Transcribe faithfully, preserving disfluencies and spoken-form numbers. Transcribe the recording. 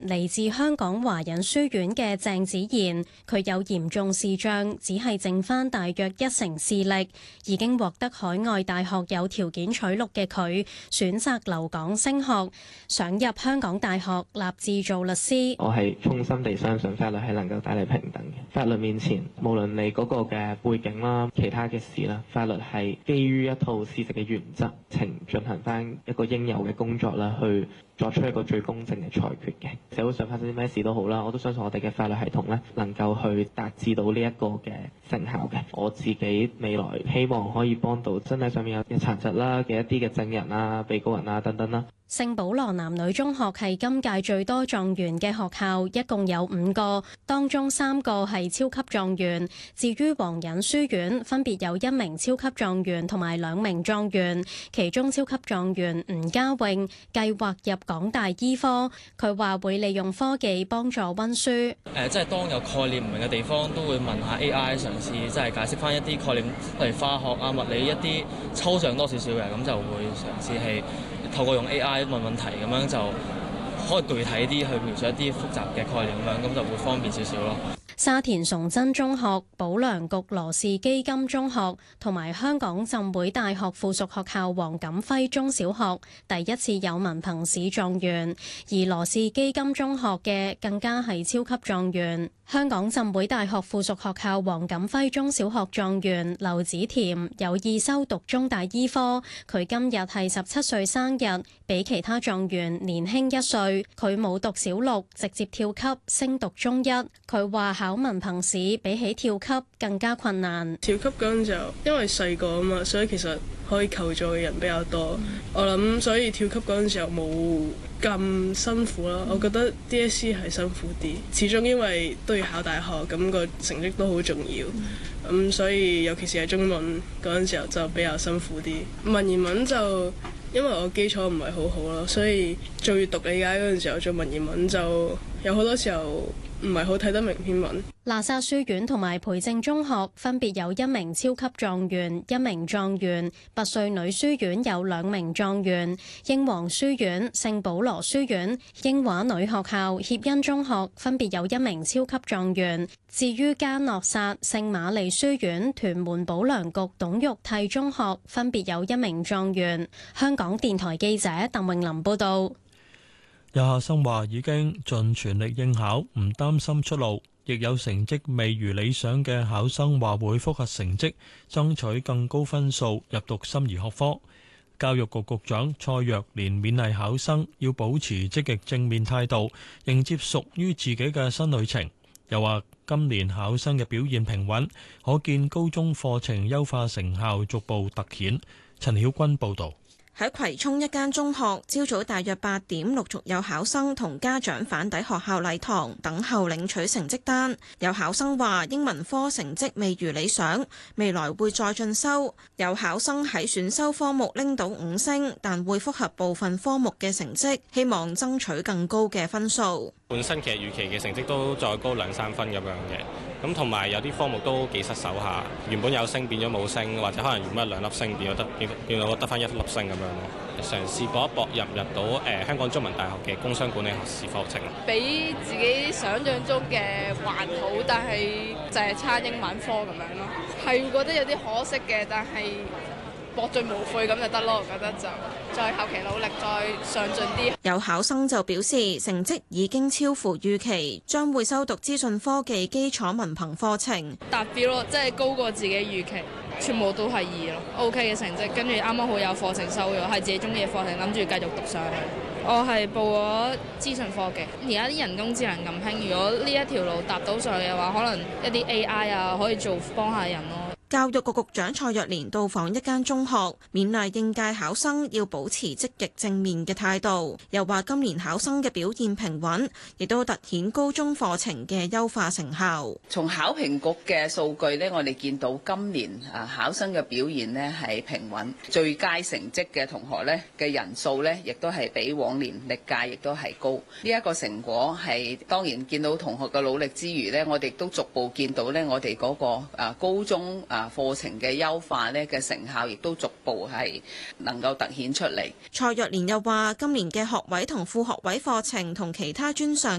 嚟自香港華仁書院嘅鄭子賢，佢有嚴重視障，只係剩翻大約一成視力，已經獲得海外大學有條件取錄嘅佢，選擇留港升學，想入香港大學立志做律師。 我係衷心地相信法律係能夠帶嚟平等嘅，法律面前，無論你嗰個嘅背景啦、其他嘅事啦，法律係基於一套事實嘅原則，情進行翻一個應有嘅工作啦，去作出一個最公正嘅裁決嘅。社會上發生啲咩事都好啦，我都相信我哋嘅法律系統咧，能夠去達至到呢一個嘅成效嘅。我自己未來希望可以幫到身體上面有殘疾啦嘅一啲嘅證人啊、被告人啊等等啦。 聖保羅男女中學係今屆最多狀元嘅學校，一共有五個，當中三個係超級狀元。至於皇仁書院，分別有一名超級狀元同埋兩名狀元，其中超級狀元吳家穎計劃入港大醫科。佢話會利用科技幫助溫書。誒、 呃，即係當有概念唔明嘅地方，都會問下 A I 嘗試，即係解釋翻一啲概念，例如化學啊、物理一啲抽象多少少嘅，咁就會嘗試係透過用 A I 問問題，咁樣就可以具體啲去描述一啲複雜嘅概念，咁樣咁就會方便少少咯。 沙田崇真中學、保良局羅氏基金中學同埋香港浸會大學附屬學校黃錦輝中小學第一次有文憑試狀元，而羅氏基金中學嘅更加係超級狀元。香港浸會大學附屬學校黃錦輝中小學狀元劉子甜有意修讀中大醫科，佢今日係十七歲生日，比其他狀元年輕一歲。佢冇讀小六，直接跳級升讀中一。佢話考文憑試比起跳級更加困難。 跳級嗰陣就因為細個啊嘛，所以其實可以求助嘅人比較多。嗯、我諗所以跳級嗰陣時候冇咁辛苦啦。我覺得 D S E 係辛苦啲，始終因為都要考大學，咁個成績都好重要。咁、嗯、所以尤其是係中文嗰陣時候就比較辛苦啲。文言文就因為我基礎唔係好好咯，所以做閱讀理解嗰陣時候做文言文就有好多時候唔係好睇得明篇文。 喇沙書院同埋培正中學分別有一名超級狀元、一名狀元，拔萃女書院有兩名狀元，英皇書院、聖保羅書院、英華女學校、協恩中學分別有一名超級狀元。至於嘉諾撒、聖瑪利書院、屯門保良局董玉娣中學分別有一名狀元。香港電台記者鄧穎琳報道。 有考生話已經盡全力應考，唔擔心出路。亦有成績未如理想嘅考生話會複核成績，爭取更高分數入讀心儀學科。教育局局長蔡若蓮勉勵考生要保持積極正面態度，迎接屬於自己嘅新旅程。又話今年考生嘅表現平穩，可見高中課程優化成效逐步突顯。陳曉君報導。 喺葵涌一間中學，朝早大約八點陸續有考生同家長返抵學校禮堂等候領取成績單。有考生話英文科成績未如理想，未來會再進修。有考生喺選修科目拎到五星，但會複合部分科目嘅成績，希望爭取更高嘅分數。 本身其實預期嘅成績都再高兩三分咁樣嘅，咁同埋有啲科目都幾失手下，原本有星變咗冇星，或者可能原本兩粒星變咗得變變到得翻一粒星咁樣咯。嘗試搏一搏入唔入到誒、呃、香港中文大學嘅工商管理學士課程。 比自己想象中嘅還好，但係就係差英文科咁樣咯，係會覺得有啲可惜嘅，但係搏盡無悔咁就得咯，我覺得就再後期努力再上進啲。 有考生就表示成績已經超乎預期，將會修讀資訊科技基礎文憑課程。 達標咯，即係高過自己預期，全部都係二咯 ，OK 嘅成績。跟住啱啱好有課程收咗，係自己中意嘅課程，諗住繼續讀上去。我係報咗資訊科技。而家啲人工智能咁興，如果呢一條路搭到上去嘅話，可能一啲 A I 啊可以做幫下人咯。 教育局局長蔡若蓮到訪一間中學，勉勵應屆考生要保持積極正面嘅態度，又話今年考生嘅表現平穩，亦都突顯高中課程嘅優化成效。 從考評局嘅數據呢，我哋見到今年啊考生嘅表現呢係平穩，最佳成績嘅同學呢嘅人數呢，亦都係比往年歷屆亦都係高。呢一個成果係當然見到同學嘅努力之餘呢，我哋都逐步見到呢，我哋嗰個啊高中啊啊課程嘅優化咧嘅成效，亦都逐步係能夠突顯出嚟。 蔡若蓮又話：今年嘅學位同副學位課程同其他專上